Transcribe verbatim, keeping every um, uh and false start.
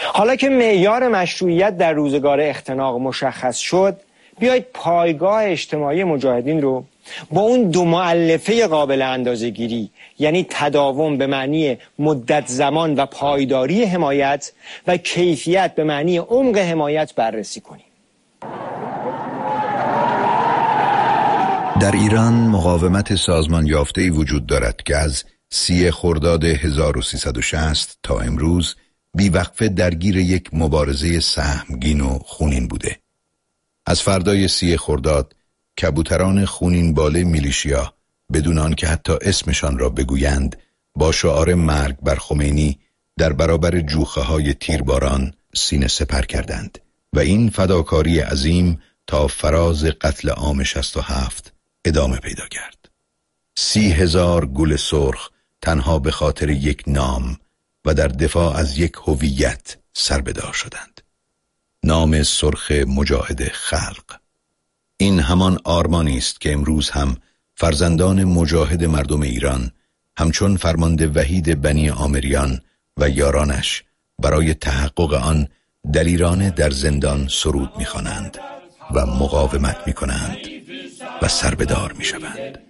حالا که معیار مشروعیت در روزگار اختناق مشخص شد، بیایید پایگاه اجتماعی مجاهدین رو با اون دو مؤلفه قابل اندازه‌گیری، یعنی تداوم به معنی مدت زمان و پایداری حمایت و کیفیت به معنی عمق حمایت بررسی کنیم. در ایران مقاومت سازمان یافته‌ای وجود دارد که از سی خرداد هزار و سیصد و شصت تا امروز بیوقفه درگیر یک مبارزه سهمگین و خونین بوده. از فردای سی خرداد کبوتران خونین باله میلیشیا بدون آن که حتی اسمشان را بگویند با شعار مرگ بر خمینی در برابر جوخه های تیرباران سینه سپر کردند و این فداکاری عظیم تا فراز قتل عام شصت و هفت ادامه پیدا کرد. سی هزار گل سرخ تنها به خاطر یک نام و در دفاع از یک هویت سربدار شدند. نام سرخ مجاهد خلق. این همان آرمانی است که امروز هم فرزندان مجاهد مردم ایران همچون فرمانده وحید بنی آمریان و یارانش برای تحقق آن دلیرانه در زندان سرود می‌خوانند و مقاومت می‌کنند و سربدار می‌شوند.